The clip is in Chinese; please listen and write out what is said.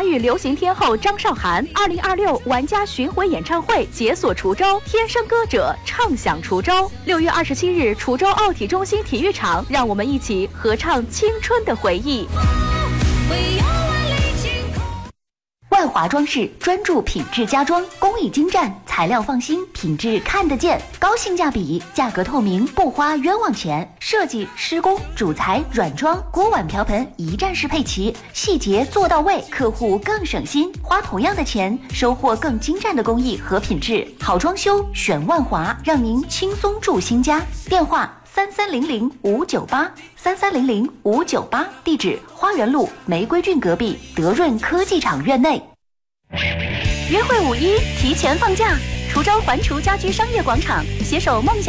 豫流行天后张韶涵2026玩家巡回演唱会解锁滁州，天生歌者唱响滁州。6月27日，滁州奥体中心体育场，让我们一起合唱青春的回忆。万华装饰专注品质家装，工艺精湛，材料放心，品质看得见，高性价比，价格透明，不花冤枉钱。设计、施工、主材、软装、锅碗瓢盆一站式配齐，细节做到位，客户更省心，花同样的钱，收获更精湛的工艺和品质。好装修选万华，让您轻松住新家。电话3300-598，3300-598，地址花园路玫瑰郡隔壁德润科技厂院内。约会5一提前放假，滁州环滁家居商业广场携手梦想